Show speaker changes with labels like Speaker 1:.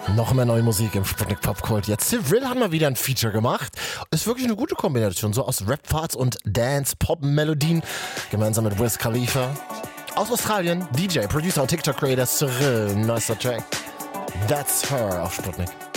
Speaker 1: Noch mehr neue Musik im Sputnik Popkult. Jetzt Civil hat mal wieder ein Feature gemacht. Ist wirklich eine gute Kombination, so aus Rap-Parts und Dance-Pop-Melodien. Gemeinsam mit Wiz Khalifa. Aus Australien, DJ, Producer und TikTok-Creator Cyril. Nicer Track. That's Her auf Sputnik.